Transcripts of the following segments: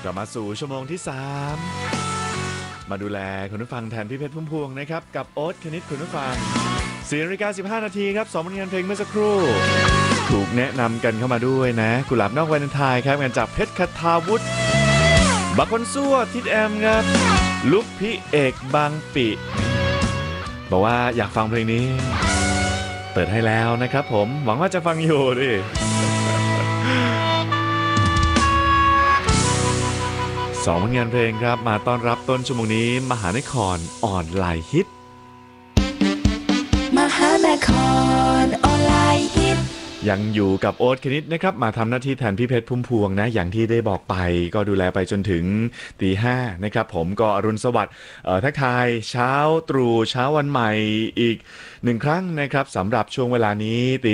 กลับมาสู่ชั่วโมงที่ 3มาดูแลคุณผู้ฟังแทนพี่เพชรพุ่มพวงนะครับกับโอ๊ตคณิตคุณผู้ฟัง4:15 นาทีครับ2 ผลงานเพลงเมื่อสักครู่ถูกแนะนำกันเข้ามาด้วยนะกุหลาบนอกวาเลนไทน์ครับงานจากเพชรคทาวุฒิบักคนซั่วทิดแอมครับลุกพี่เอกบางปิบอกว่าอยากฟังเพลงนี้เปิดให้แล้วนะครับผมหวังว่าจะฟังอยู่ดิ2 ผลงานเพลงครับมาต้อนรับต้นชั่วโมงนี้มหานครออนไลน์ฮิตมหานครออนไลน์ฮิตยังอยู่กับโอ๊ตคณิตนะครับมาทำหน้าที่แทนพี่เพชรพุ่มพวงนะอย่างที่ได้บอกไปก็ดูแลไปจนถึงตี 5นะครับผมก็อรุณสวัสดิ์ทักทายเช้าตรู่เช้าวันใหม่อีก1ครั้งนะครับสำหรับช่วงเวลานี้ตี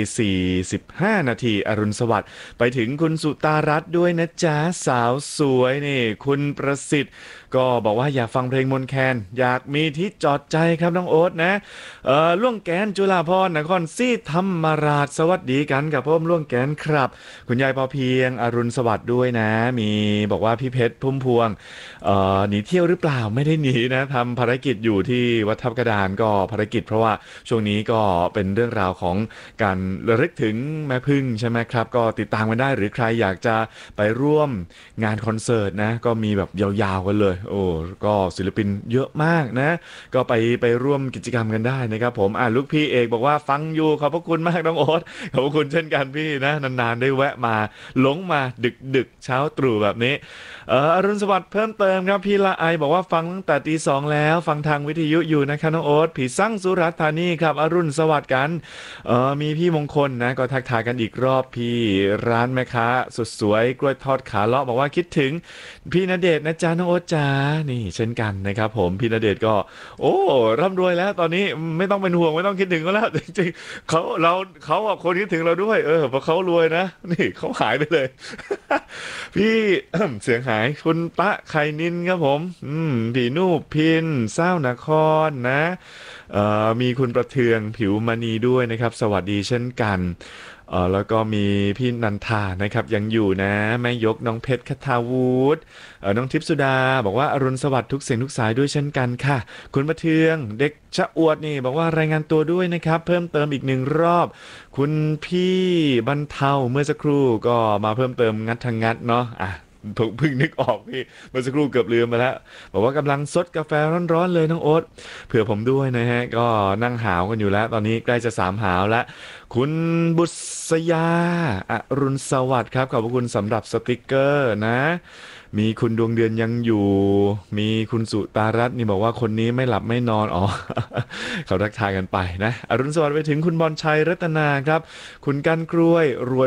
4:15 นาทีอรุณสวัสดิ์ไปถึงคุณสุตารัตน์ด้วยนะจ๊ะสาวสวยนี่คุณประสิทธิ์ก็บอกว่าอยากฟังเพลงมนต์แคนอยากมีที่จอดใจครับน้องโอ๊ตนะล่วงแกนจุฬาภรณ์นครศรีธรรมราชสวัสดีกันกับพ่อมล่วงแกนครับคุณยายพอเพียงอรุณสวัสดิ์ด้วยนะมีบอกว่าพี่เพชรพุ่มพวงหนีเที่ยวหรือเปล่าไม่ได้หนีนะทำภารกิจอยู่ที่วัดทับกระดานก็ภารกิจเพราะว่าช่วงนี้ก็เป็นเรื่องราวของการระลึกถึงแม่พึ่งใช่ไหมครับก็ติดตามกันได้หรือใครอยากจะไปร่วมงานคอนเสิร์ตนะก็มีแบบยาวๆกันเลยโอ้ก็ศิลปินเยอะมากนะก็ไปร่วมกิจกรรมกันได้นะครับผมลูกพี่เอกบอกว่าฟังอยู่ขอบพระคุณมากน้องโอ๊ตขอบพระคุณเช่นกันพี่นะนานๆได้แวะมาหลงมาดึกเช้าตรู่แบบนี้อรุณสวัสดิ์เพิ่มเติมครับพี่ละไอบอกว่าฟังตั้งแต่ตี 2แล้วฟังทางวิทยุอยู่นะคะน้องโอ๊ตผีสั่งสุราษฎร์ธานีครับอรุณสวัสดิ์กันมีพี่มงคลนะก็ทักทายกันอีกรอบพี่ร้านแม่ค้าสุดสวยกล้วยทอดขาเลาะบอกว่าคิดถึงพี่ณเดชน์นะจ๊ะน้องโอ๊ตจ้านี่เช่นกันนะครับผมพี่ณเดชน์ก็โอ้ร่ำรวยแล้วตอนนี้ไม่ต้องเป็นห่วงไม่ต้องคิดถึงเขาแล้วจริงๆเขาคนคิดถึงเราด้วยเพราะเขารวยนะนี่เขาหายไปเลย พี่ เสียงหายคุณปะไข่นินครับผมพี่นูบพินเศร้านครนะมีคุณประเทืองผิวมณีด้วยนะครับสวัสดีเช่นกันแล้วก็มีพี่นันทานะครับยังอยู่นะแม่ยกน้องเพชรคทาวุฒิน้องทิพย์สุดาบอกว่าอรุณสวัสดิ์ทุกเสียงทุกสายด้วยเช่นกันค่ะคุณประเทืองเด็กชะอวดนี่บอกว่ารายงานตัวด้วยนะครับเพิ่มเติมอีก1 รอบคุณพี่บรรเทาเมื่อสักครู่ก็มาเพิ่มเติมงัดทางงัดเนาะเพิ่งนึกออกพี่เมื่อสักครู่เกือบลืมไปแล้วบอกว่ากำลังซดกาแฟร้อนๆเลยน้องโอ๊ตเผื่อผมด้วยนะฮะก็นั่งหาวกันอยู่แล้วตอนนี้ใกล้จะ3 หาวแล้วคุณบุษยาอรุณสวัสดิ์ครับขอบคุณสำหรับสติกเกอร์นะมีคุณดวงเดือนยังอยู่มีคุณสุตารัตน์นี่บอกว่าคนนี้ไม่หลับไม่นอนเขาทักทายกันไปนะอรุณสวัสดิ์ไปถึงคุณบอลชัยรัตนาครับคุณกันกล้วยรวย